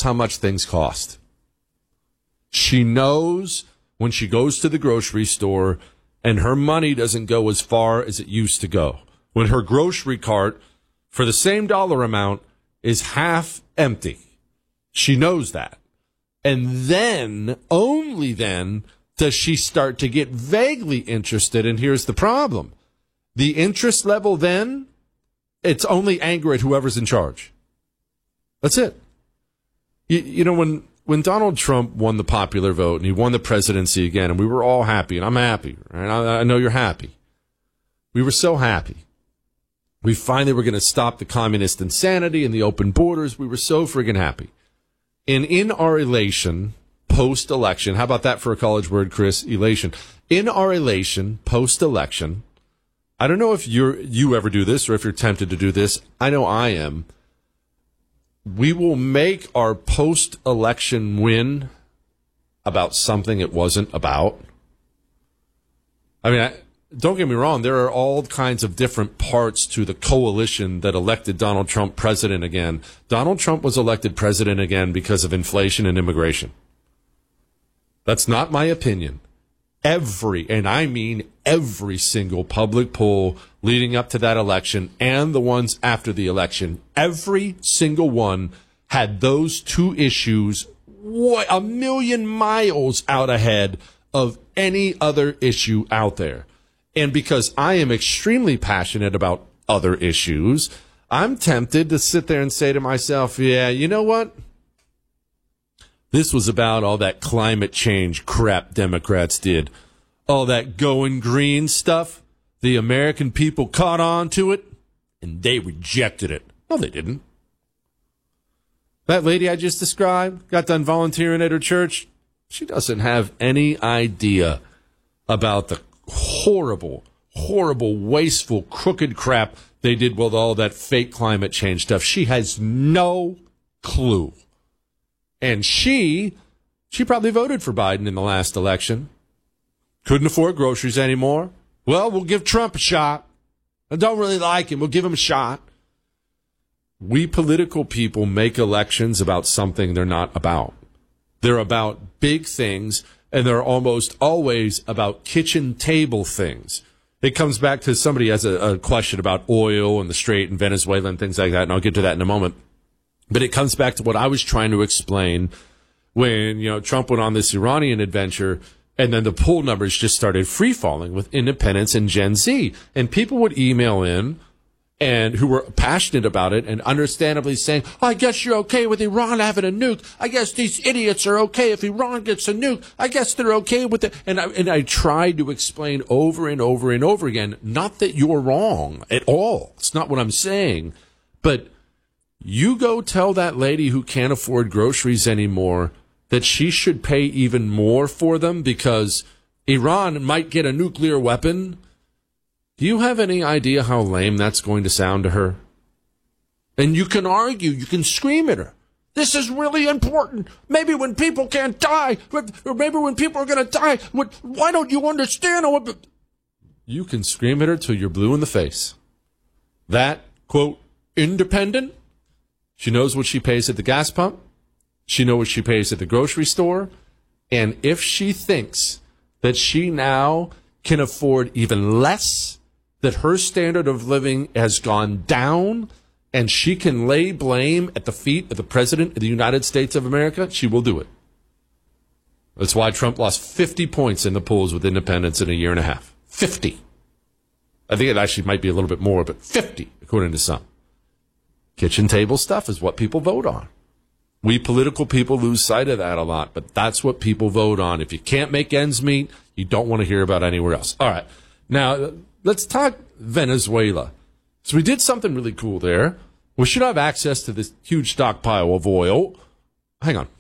how much things cost. She knows when she goes to the grocery store and her money doesn't go as far as it used to go. When her grocery cart, for the same dollar amount, is half empty. She knows that. And then, only then, does she start to get vaguely interested. And here's the problem. The interest level then, it's only anger at whoever's in charge. That's it. You know, when Donald Trump won the popular vote and he won the presidency again, and we were all happy, and I'm happy, right? I know you're happy. We were so happy. We finally were going to stop the communist insanity and the open borders. We were so friggin' happy. And in our elation, post-election, how about that for a college word, Chris? Elation. In our elation, post-election, I don't know if you ever do this or if you're tempted to do this. I know I am. We will make our post-election win about something it wasn't about. I mean, don't get me wrong. There are all kinds of different parts to the coalition that elected Donald Trump president again. Donald Trump was elected president again because of inflation and immigration. That's not my opinion. And I mean every single public poll leading up to that election and the ones after the election, every single one had those two issues a million miles out ahead of any other issue out there. And because I am extremely passionate about other issues, I'm tempted to sit there and say to myself, yeah, you know what? This was about all that climate change crap Democrats did. All that going green stuff. The American people caught on to it, and they rejected it. No, they didn't. That lady I just described got done volunteering at her church. She doesn't have any idea about the horrible, wasteful, crooked crap they did with all that fake climate change stuff. She has no clue. And she probably voted for Biden in the last election. Couldn't afford groceries anymore. Well, we'll give Trump a shot. I don't really like him. We'll give him a shot. We political people make elections about something they're not about. They're about big things, and they're almost always about kitchen table things. It comes back to somebody has a question about oil and the Strait and Venezuela and things like that, and I'll get to that in a moment. But it comes back to what I was trying to explain when, Trump went on this Iranian adventure, and then the poll numbers just started free-falling with independents and Gen Z. And people would email in and who were passionate about it and understandably saying, I guess you're okay with Iran having a nuke. I guess these idiots are okay if Iran gets a nuke. I guess they're okay with it. And I tried to explain over and over and over again, not that you're wrong at all. It's not what I'm saying. But you go tell that lady who can't afford groceries anymore that she should pay even more for them because Iran might get a nuclear weapon. Do you have any idea how lame that's going to sound to her? And you can argue, you can scream at her. This is really important. Maybe when people can't die, or maybe when people are going to die, why don't you understand? You can scream at her till you're blue in the face. That, quote, independent, she knows what she pays at the gas pump. She knows what she pays at the grocery store. And if she thinks that she now can afford even less, that her standard of living has gone down, and she can lay blame at the feet of the President of the United States of America, she will do it. That's why Trump lost 50 points in the polls with independents in a year and a half. 50. I think it actually might be a little bit more, but 50, according to some. Kitchen table stuff is what people vote on. We political people lose sight of that a lot, but that's what people vote on. If you can't make ends meet, you don't want to hear about anywhere else. All right. Now, let's talk Venezuela. So we did something really cool there. We should have access to this huge stockpile of oil. Hang on.